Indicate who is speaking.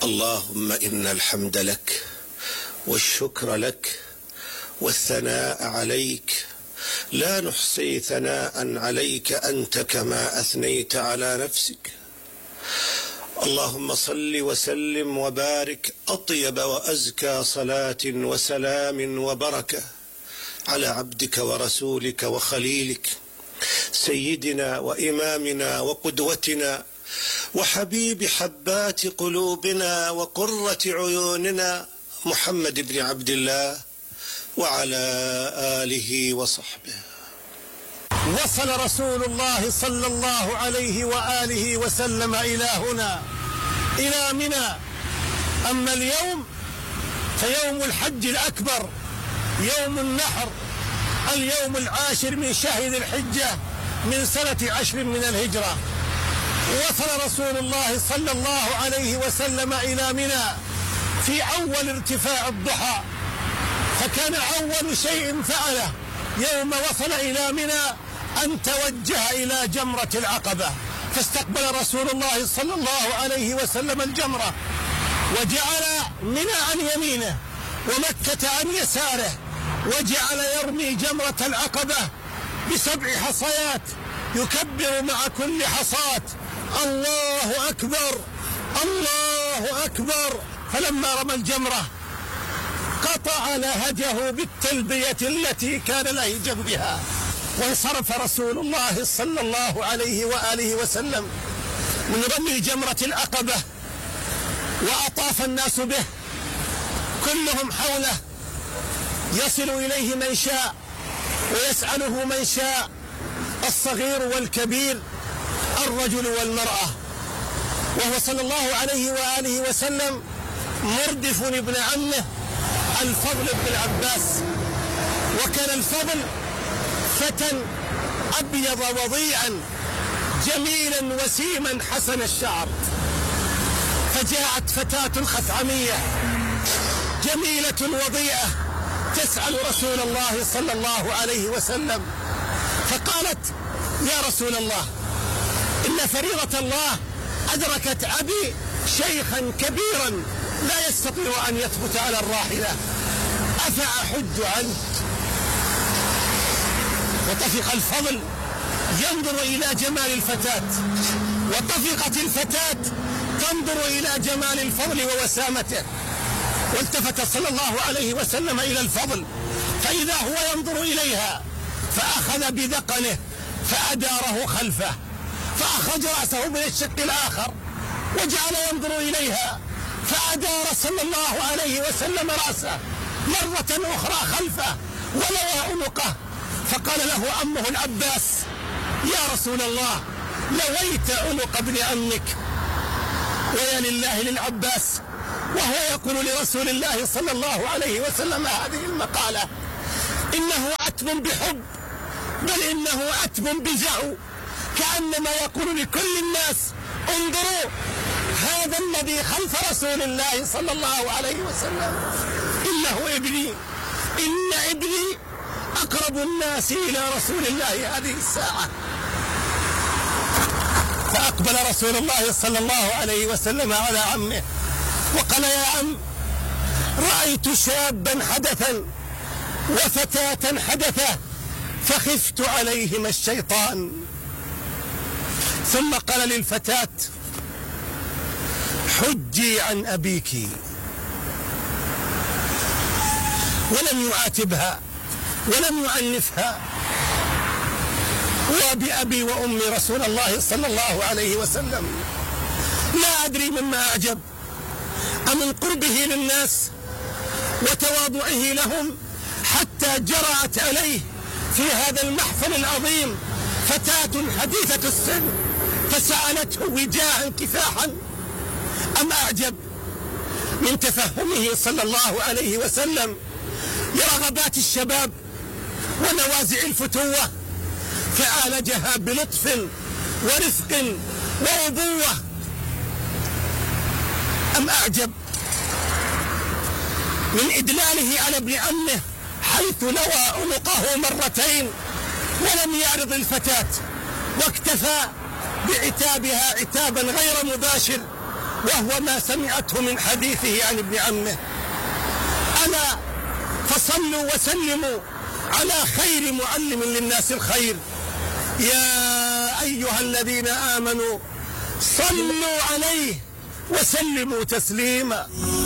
Speaker 1: اللهم إن الحمد لك والشكر لك والثناء عليك، لا نحصي ثناء عليك أنت كما أثنيت على نفسك. اللهم صل وسلم وبارك أطيب وأزكى صلاة وسلام وبركة على عبدك ورسولك وخليلك سيدنا وإمامنا وقدوتنا وحبيب حبات قلوبنا وقرة عيوننا محمد بن عبد الله وعلى آله وصحبه.
Speaker 2: وصل رسول الله صلى الله عليه وآله وسلم إلى هنا، إلى منى. أما اليوم فيوم الحج الأكبر، يوم النحر، اليوم 10 من شهر ذي الحجة من سنة 10 من الهجرة. وصل رسول الله صلى الله عليه وسلم إلى منى في أول ارتفاع الضحى، فكان أول شيء فعله يوم وصل إلى منى أن توجه إلى جمرة العقبة، فاستقبل رسول الله صلى الله عليه وسلم الجمرة، وجعل منى عن يمينه ومكة عن يساره، وجعل يرمي جمرة العقبة ب7 حصيات، يكبر مع كل حصاة الله أكبر الله أكبر. فلما رمى الجمرة قطع لهجه بالتلبية التي كان لهجا بها، وانصرف رسول الله صلى الله عليه وآله وسلم من رمي جمرة العقبة، وأطاف الناس به كلهم حوله، يصل إليه من شاء ويسأله من شاء، الصغير والكبير، الرجل والمرأة. وهو صلى الله عليه وآله وسلم مردف ابن عمه الفضل بن العباس، وكان الفضل فتى أبيض وضيعا جميلا وسيما حسن الشعر، فجاءت فتاة خثعمية جميلة وضيئة تسأل رسول الله صلى الله عليه وسلم، فقالت: يا رسول الله، إن فريضة الله أدركت أبي شيخا كبيرا لا يستطيع أن يثبت على الراحلة، أفأحج عنه؟ وطفق الفضل ينظر إلى جمال الفتاة، وطفقت الفتاة تنظر إلى جمال الفضل ووسامته، والتفت صلى الله عليه وسلم إلى الفضل فإذا هو ينظر إليها، فأخذ بذقنه فأداره خلفه، فأخرج رأسه من الشق الآخر وجعل ينظر إليها، فأدار صلى الله عليه وسلم رأسه مرة أخرى خلفه ولوى عنقه، فقال له عمه العباس: يا رسول الله، لويت عنق ابن عمك. ويا لله للعباس وهو يقول لرسول الله صلى الله عليه وسلم هذه المقالة: إنه عتب بحب، بل إنه عتب بزعو، كأنما يقول لكل الناس: انظروا هذا الذي خلف رسول الله صلى الله عليه وسلم، إنه ابني، إن ابني أقرب الناس إلى رسول الله هذه الساعة. فأقبل رسول الله صلى الله عليه وسلم على عمه وقال: يا عم، رأيت شابا حدثا وفتاة حدثا فخفت عليهما الشيطان. ثم قال للفتاة: حجي عن أبيك، ولم يعاتبها ولم يعنفها. وبأبي وأمي رسول الله صلى الله عليه وسلم لا أدري مما أعجب، أمن قربه للناس وتواضعه لهم، حتى جرأت عليه في هذا المحفل العظيم فتاة حديثة السن فسألته وجاها كفاحا، أم أعجب من تفهمه صلى الله عليه وسلم لرغبات الشباب ونوازع الفتوة، فعالجها بلطف ورفق وأبوة. أم أعجب من إدلاله على ابن عمه حيث لوى عنقه مرتين ولم يعرض الفتاة، واكتفى بعتابها عتابا غير مباشر وهو ما سمعته من حديثه عن ابن عمه. ألا فصلوا وسلموا على خير معلم للناس الخير. يا أيها الذين آمنوا صلوا عليه وسلموا تسليما.